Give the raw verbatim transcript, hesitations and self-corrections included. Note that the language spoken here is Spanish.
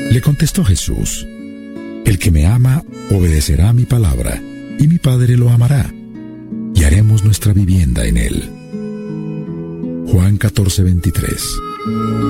Le contestó Jesús: el que me ama obedecerá a mi palabra, y mi Padre lo amará, y haremos nuestra vivienda en él. Juan catorce veintitrés.